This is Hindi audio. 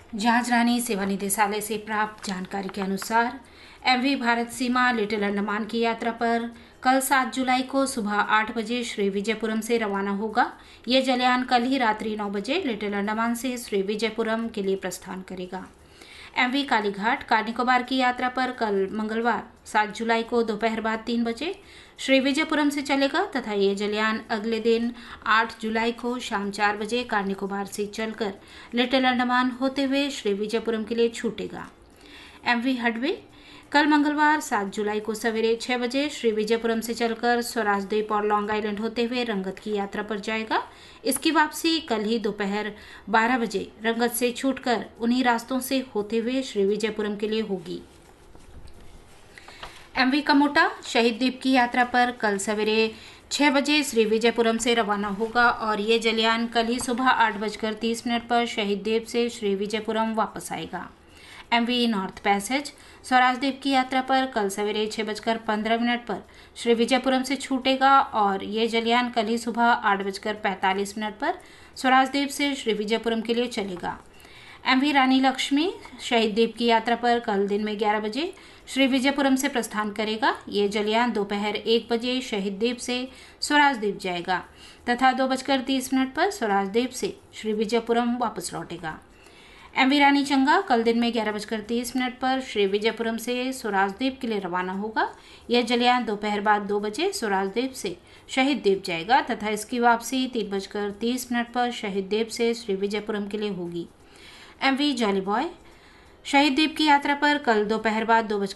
जांच रानी सेवा निदेशालय से प्राप्त जानकारी के अनुसार एमवी भारत सीमा लिटिल अंडमान की यात्रा पर कल 7 जुलाई को सुबह 8 बजे श्री विजयपुरम से रवाना होगा। ये जलयान कल ही रात्रि 9 बजे लिटिल अंडमान से श्री विजयपुरम के लिए प्रस्थान करेगा। एमवी कालीघाट कार निकोबार की यात्रा पर कल मंगलवार 7 जुलाई को दोपहर बाद 3 बजे श्री विजयपुरम से चलेगा तथा ये जलयान अगले दिन 8 जुलाई को शाम 4 बजे कार निकोबार से चलकर लिटिल अंडमान होते हुए श्री विजयपुरम के लिए छूटेगा। एमवी हडवे कल मंगलवार 7 जुलाई को सवेरे 6 बजे श्री विजयपुरम से चलकर स्वराज द्वीप और लॉन्ग आइलैंड होते हुए रंगत की यात्रा पर जाएगा। इसकी वापसी कल ही दोपहर 12 बजे रंगत से छूटकर उन्हीं रास्तों से होते हुए श्री विजयपुरम के लिए होगी। एमवी कमोटा शहीद द्वीप की यात्रा पर कल सवेरे 6 बजे श्री विजयपुरम से रवाना होगा और ये जलयान कल ही सुबह 8:30 पर शहीद द्वीप से श्री विजयपुरम वापस आएगा। एमवी नॉर्थ पैसेज स्वराज द्वीप की यात्रा पर कल सवेरे 6:15 पर श्री विजयपुरम से छूटेगा और ये जलयान कल ही सुबह 8:45 पर स्वराज द्वीप से श्री विजयपुरम के लिए चलेगा। एमवी रानी लक्ष्मी शहीद द्वीप की यात्रा पर कल दिन में 11 बजे श्री विजयपुरम से प्रस्थान करेगा। ये जलयान दोपहर 1 बजे शहीद द्वीप से स्वराज द्वीप जाएगा तथा 2:30 पर स्वराज द्वीप से श्री विजयपुरम वापस लौटेगा। एमवी रानी चंगा कल दिन में 11:30 पर श्री विजयपुरम से स्वराज द्वीप के लिए रवाना होगा। यह जलयान दोपहर बाद 2 बजे स्वराज द्वीप से शहीद द्वीप जाएगा तथा इसकी वापसी 3:30 पर शहीद द्वीप से श्री विजयपुरम के लिए होगी। एमवी जॉली बॉय शहीद द्वीप की यात्रा पर कल दोपहर बाद 2